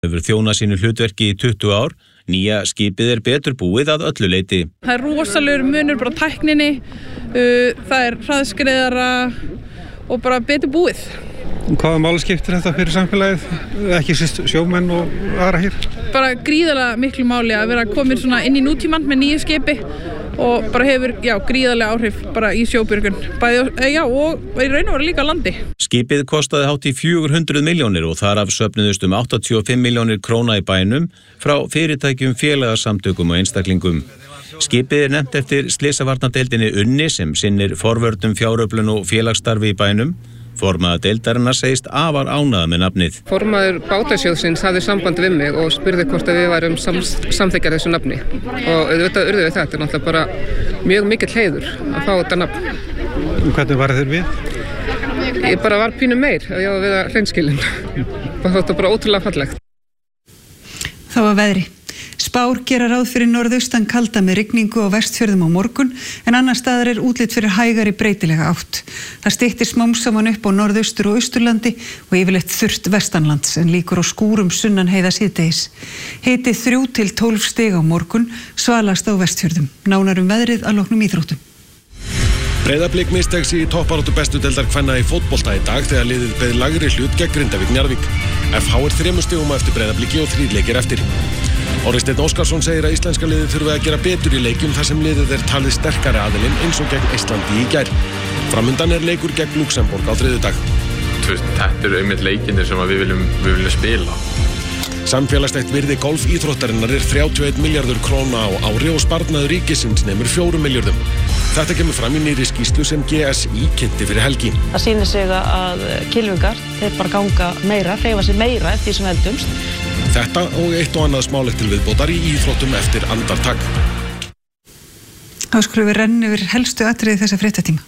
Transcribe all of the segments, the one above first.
Hefur þjónað sínu hlutverki í 20 ár. Nýja skipið betur búið að öllu leyti. Það rosalegur munur bara á tækninni, það hraðskreiðara og bara betur búið. Hvaða máli skiptir þetta fyrir samfélagið, ekki síst sjómenn og aðra hér? Bara gríðarlega miklu máli að vera komin svona inn í nútímann með nýju skipi og bara hefur gríðarlega áhrif bara í sjóbjörgun. Og í raun og veru líka á landi. Skipið kostaði hátt í 400 milljónir og þar af söfnuðust 85 milljónir króna í bænum frá fyrirtækjum, félagasamtökum og einstaklingum. Skipið nefnt eftir slysavarnadeildinni Unni sem sinnir forvörnum, fjáröflun og félagsstarfi í bænum. Formaður deildarinnar segist afar ánægð með nafnið. Formaður bátasjóðsins hafði samband við mig og spurði hvort að við værum samþykkjar þessu nafni. Og auðvitað urðu við þetta, er náttúrulega bara mjög mikill heiður að fá þetta nafn. Hvernig var þér við? Ég bara var pínu meir að ég var við að hreinskilin. Þetta var bara ótrúlega fallegt. Það var veðri. Spár gera ráð fyrir norðaustan kalda með rigningu á Vestfjörðum á morgun en annar staðar útlit fyrir hægari breytilega átt. Það styttir smám saman upp á norðaustur og austurlandi og yfirleitt þurrt vestanlands en líkur á skúrum sunnan heiða síðdegis. Hiti 3 til 12 stig á morgun, svalast á Vestfjörðum. Nánar veðrið að loknum íþróttum. Breiðablik missteig sig í toppbaráttu bestu deildar kvenna í fótbolta í dag þegar liðið beið lægri hlut gegn Grindavík Njarðvík. FH 3 stigum eftir Breiðabliki og 3 leikir eftir. Orri Steinn Óskarsson segir að íslenska liðið þurfi að gera betur í leikjum þar sem liðið talið sterkari aðilinn eins og gegn Íslandi í gær. Framundan leikur gegn Luxemborg á þriðjudag. Þetta einmitt leikinir sem við viljum spila. Samfélagslegt virði golfíþróttarinnar 31 milljarður króna á ári og sparnaður ríkisins nemur 4 milljörðum. Þetta kemur fram í nýrri skýrslu sem GSI kynnti fyrir helgi. Það sýnir sig að kylfingar, þeir bara ganga meira, hreyfa sig meira eftir því sem eldumst. Þetta og eitt og annað smálegt til viðbótar í íþróttum eftir andartak. Þá skulum við renna yfir helstu atriði þessa fréttatíma.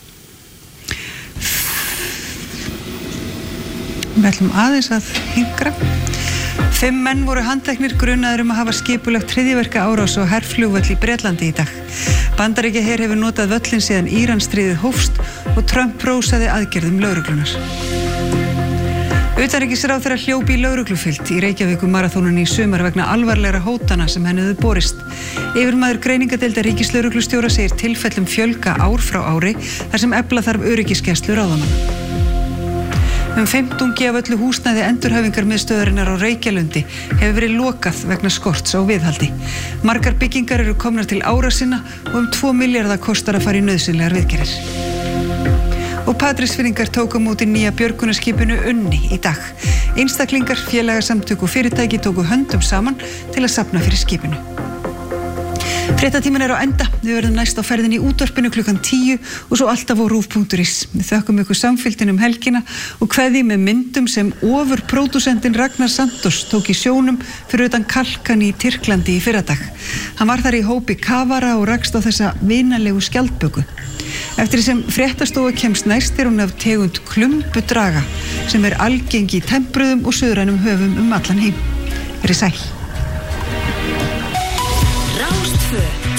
Við ætlum aðeins að hingra. 5 menn voru handteknir grunaðir að hafa skipulagt hryðjuverka árás á herflugvöll í Bretlandi í dag. Bandaríkjaher hefur notað völlin síðan Íransstríðið hófst og Trump rósaði aðgerðum lögreglunar. Utanríkisráðherra hljóp í lögreglufylgd í Reykjavíkurmaraþónunni í sumar vegna alvarlegra hótana sem henni höfðu borist. Yfirmaður greiningadeildar ríkislögreglustjóra segir tilfellum fjölga ár frá ári þar sem efla þarf öryggisgæslu ráðamanna. 15 af öllu húsnæði endurhæfingarmiðstöðarinnar á Reykjalundi hefur verið lokað vegna skorts á viðhaldi. Margar byggingar eru komnar til ára sinna og 2 milljarða kostar að fara í nauðsynlegar viðgerðir. Og Patreksfirðingar tóku á móti nýja björgunarskipinu Unni í dag. Einstaklingar, félagasamtök og fyrirtæki tóku höndum saman til að safna fyrir skipinu. Fréttatíminn á enda. Við verðum næst á ferðinni í útvarpinu klukkan 10 og svo alltaf á rúv.is. Við þökkum ykkur samfylgdin helgina og kveðjum með myndum sem ofurpródúsentinn Ragnar Santos tók í sjónum fyrir utan Kalkan í Tyrklandi í fyrradag. Hann var þar í hópi kafara og rakst á þessa vinalegu skjaldböku. Eftir því sem fréttastofa kemst næst hún af tegund klumbudraga sem algeng í tempruðum og suðrænum höfum allan heim. Verið sæl.